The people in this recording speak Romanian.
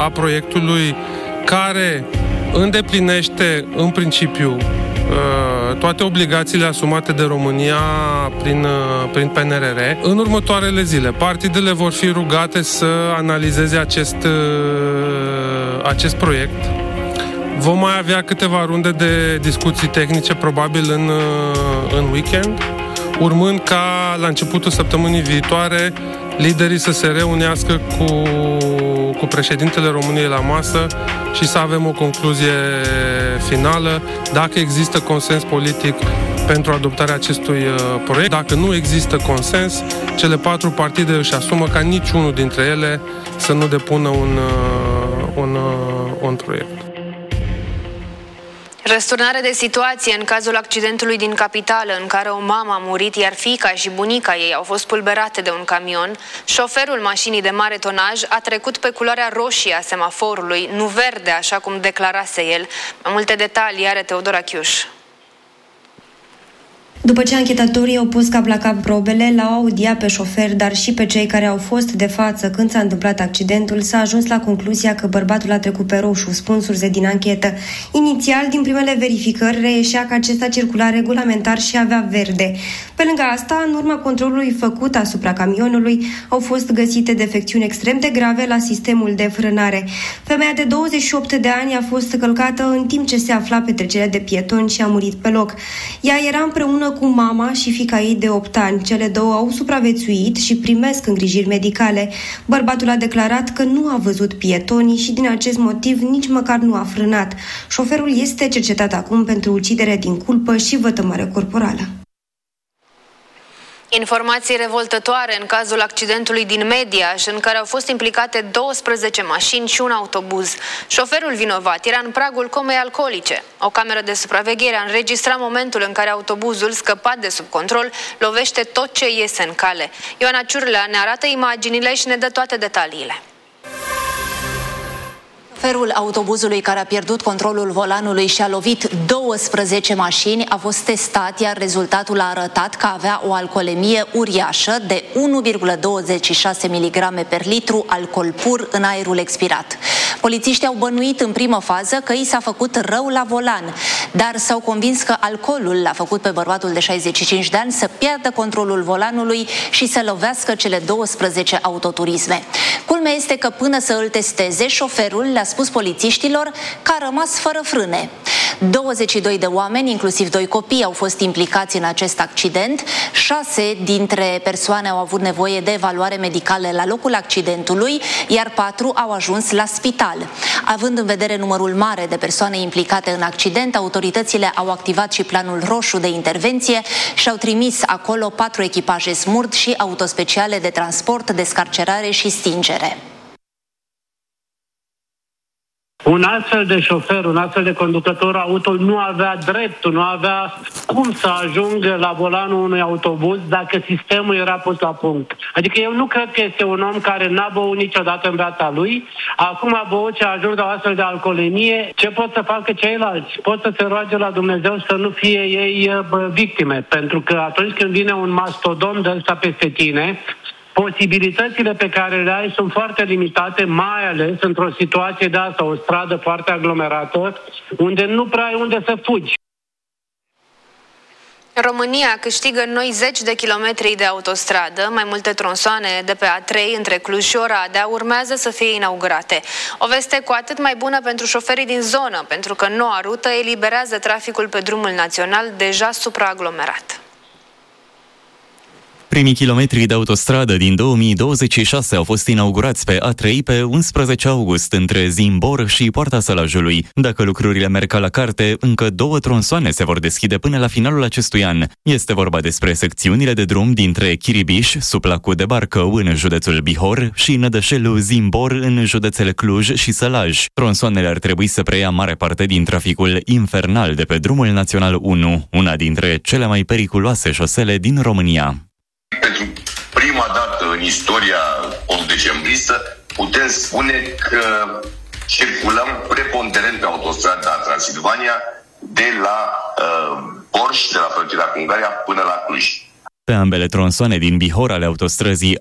a proiectului, care îndeplinește în principiu toate obligațiile asumate de România prin PNRR. În următoarele zile, partidele vor fi rugate să analizeze acest proiect. Vom mai avea câteva runde de discuții tehnice, probabil în weekend, urmând ca la începutul săptămânii viitoare liderii să se reunească cu președintele României la masă și să avem o concluzie finală, dacă există consens politic pentru adoptarea acestui proiect. Dacă nu există consens, cele 4 partide își asumă ca niciunul dintre ele să nu depună un proiect. Răsturnare de situație în cazul accidentului din capitală, în care o mamă a murit, iar fiica și bunica ei au fost spulberate de un camion. Șoferul mașinii de mare tonaj a trecut pe culoarea roșie a semaforului, nu verde, așa cum declarase el. Mai multe detalii are Teodora Chiuș. După ce anchetatorii au pus cap la cap probele, l-au audiat pe șofer, dar și pe cei care au fost de față când s-a întâmplat accidentul, s-a ajuns la concluzia că bărbatul a trecut pe roșu, spun surse din anchetă. Inițial, din primele verificări, reieșea că acesta circula regulamentar și avea verde. Pe lângă asta, în urma controlului făcut asupra camionului, au fost găsite defecțiuni extrem de grave la sistemul de frânare. Femeia de 28 de ani a fost călcată în timp ce se afla pe trecerea de pietoni și a murit pe loc. Ea era împreună cu mama și fiica ei de 8 ani. Cele două au supraviețuit și primesc îngrijiri medicale. Bărbatul a declarat că nu a văzut pietonii și din acest motiv nici măcar nu a frânat. Șoferul este cercetat acum pentru ucidere din culpă și vătămare corporală. Informații revoltătoare în cazul accidentului din Mediaș, în care au fost implicate 12 mașini și un autobuz. Șoferul vinovat era în pragul comei alcoolice. O cameră de supraveghere a înregistrat momentul în care autobuzul, scăpat de sub control, lovește tot ce iese în cale. Ioana Ciurlea ne arată imaginile și ne dă toate detaliile. Șoferul autobuzului care a pierdut controlul volanului și a lovit 12 mașini a fost testat, iar rezultatul a arătat că avea o alcoolemie uriașă de 1,26 mg per litru alcool pur în aerul expirat. Polițiștii au bănuit în primă fază că i s-a făcut rău la volan, dar s-au convins că alcoolul l-a făcut pe bărbatul de 65 de ani să piardă controlul volanului și să lovească cele 12 autoturisme. Culmea este că până să îl testeze, șoferul le-a spus polițiștilor că a rămas fără frâne. 22 de oameni, inclusiv 2 copii, au fost implicați în acest accident. 6 dintre persoane au avut nevoie de evaluare medicală la locul accidentului, iar 4 au ajuns la spital. Având în vedere numărul mare de persoane implicate în accident, autoritățile au activat și planul roșu de intervenție și au trimis acolo 4 echipaje smurd și autospeciale de transport, descarcerare și stingere. Un astfel de șofer, un astfel de conducător auto nu avea dreptul, nu avea cum să ajungă la volanul unui autobuz dacă sistemul era pus la punct. Adică eu nu cred că este un om care n-a băut niciodată în viața lui, acum a băut și a ajuns la o astfel de alcoolemie. Ce pot să facă ceilalți? Pot să se roage la Dumnezeu să nu fie ei victime, pentru că atunci când vine un mastodon de ăsta peste tine, posibilitățile pe care le ai sunt foarte limitate, mai ales într-o situație de asta, o stradă foarte aglomerată, unde nu prea ai unde să fugi. România câștigă noi 10 de kilometri de autostradă, mai multe tronsoane de pe A3 între Cluj și Oradea urmează să fie inaugurate. O veste cu atât mai bună pentru șoferii din zonă, pentru că noua rută eliberează traficul pe drumul național deja supraaglomerat. Primii kilometri de autostradă din 2026 au fost inaugurați pe A3 pe 11 august între Zimbor și Poarta Sălajului. Dacă lucrurile merg ca la carte, încă 2 tronsoane se vor deschide până la finalul acestui an. Este vorba despre secțiunile de drum dintre Chiribiș, sub lacul de Barcău, în județul Bihor, și Nădășelu-Zimbor, în județele Cluj și Sălaj. Tronsoanele ar trebui să preia mare parte din traficul infernal de pe drumul național 1, una dintre cele mai periculoase șosele din România. Pentru prima dată în istoria post-decembristă putem spune că circulăm preponderent pe autostrada Transilvania de la Borș, de la frontiera cu Ungaria, până la Cluj. Pe ambele tronsoane din Bihor ale autostrăzii